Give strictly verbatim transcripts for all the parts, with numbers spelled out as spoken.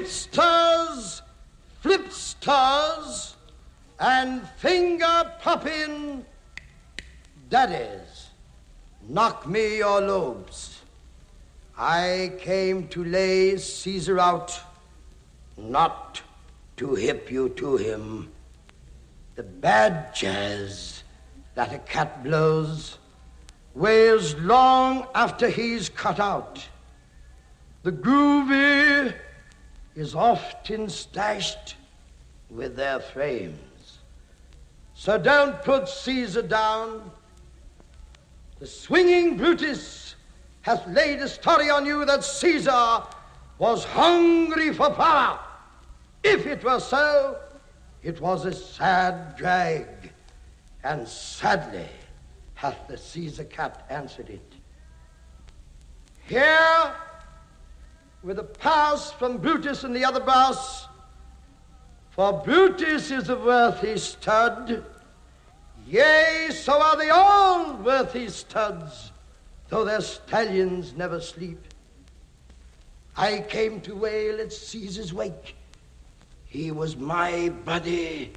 hipsters, flipsters, and finger-popping daddies. Knock me your lobes. I came to lay Caesar out, not to hip you to him. The bad jazz that a cat blows wails long after he's cut out. The groovy is often stashed with their frames. So don't put Caesar down. The swinging Brutus hath laid a story on you that Caesar was hungry for power. If it were so, it was a sad drag, and sadly hath the Caesar cat answered it. Here, with a pass from Brutus and the other brass, for Brutus is a worthy stud, yea, so are they all worthy studs, though their stallions never sleep. I came to wail at Caesar's wake. He was my buddy,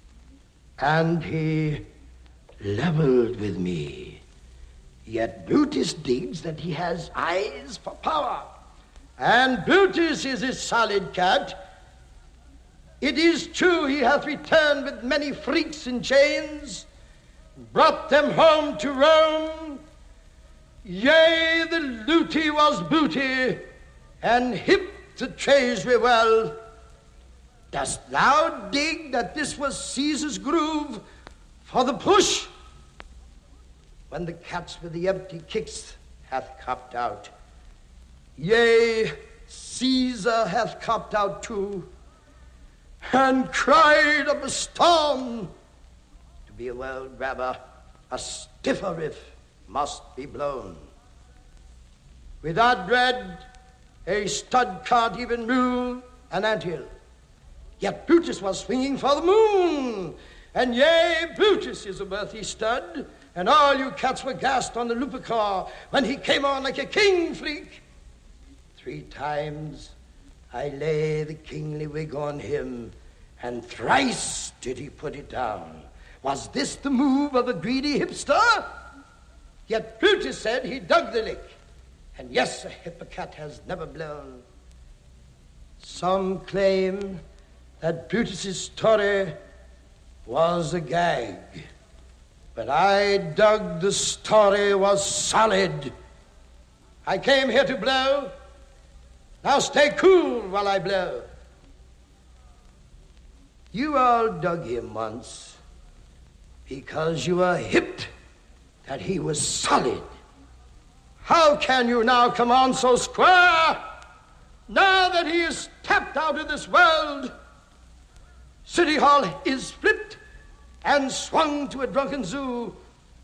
and he leveled with me. Yet Brutus digs that he has eyes for power, and Brutus is a solid cat. It is true he hath returned with many freaks in chains, brought them home to Rome. Yea, the looty was booty, and hipped the treasury well. Dost thou dig that this was Caesar's groove for the push? When the cats with the empty kicks hath copped out, yea, Caesar hath copped out too, and cried up a storm. To be a world grabber, a stiffer riff must be blown. Without dread, a stud can't even rule an anthill. Yet Brutus was swinging for the moon, and yea, Brutus is a worthy stud, and all you cats were gassed on the Lupercal when he came on like a king freak. Three times I lay the kingly wig on him, and thrice did he put it down. Was this the move of a greedy hipster? Yet Brutus said he dug the lick, and yes, a hippocat has never blown. Some claim that Brutus's story was a gag, but I dug the story was solid. I came here to blow. Now stay cool while I blow. You all dug him once because you were hipped that he was solid. How can you now come on so square now that he is tapped out of this world? City Hall is flipped and swung to a drunken zoo,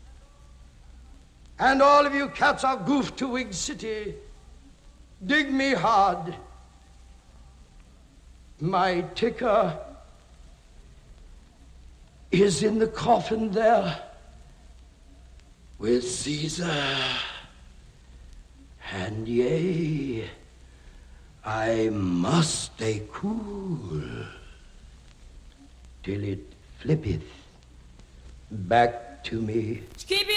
and all of you cats are goofed to Whig City. Dig me hard. My ticker is in the coffin there with Caesar, and yea, I must stay cool till it flippeth back to me.